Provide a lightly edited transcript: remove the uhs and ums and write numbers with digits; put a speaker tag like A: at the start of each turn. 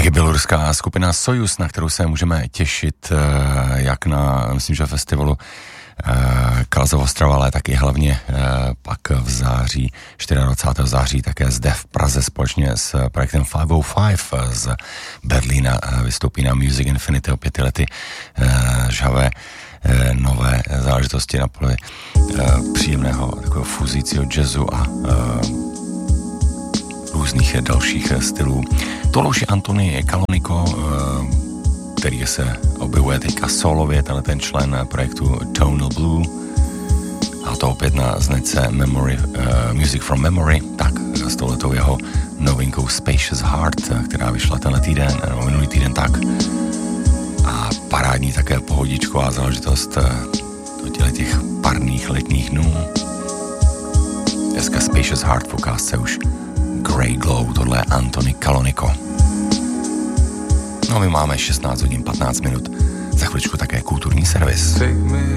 A: taky běloruská skupina Sojus, na kterou se můžeme těšit jak na, myslím, že festivalu Kalzov Ostrava, ale taky hlavně pak v září, 24. září také zde v Praze společně s projektem 505 z Berlína vystoupí na Music Infinity o 5 lety žhavé nové záležitosti na poli příjemného takového fuzícího jazzu a různých dalších stylů. Tohle už je Antony Kaloniko, který se objevuje teďka solově, tenhle ten člen projektu Tonal Blue, a to opět na značce Music from Memory, tak s touhletou jeho novinkou Spacious Heart, která vyšla tenhle týden, nebo minulý týden tak. A parádní také pohodičková záležitost do těch parných letních dnů. Dneska Spacious Heart v ukázce už Grey Glow, tohle je Antony Kaloniko. No my máme 16 hodin 15 minut, za chviličku také kulturní servis.
B: Take me